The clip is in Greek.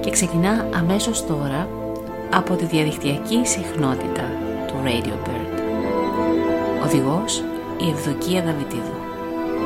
και ξεκινά αμέσως τώρα από τη διαδικτυακή συχνότητα του Radio Bird. Οδηγός η Ευδοκία Δαβιτίδου.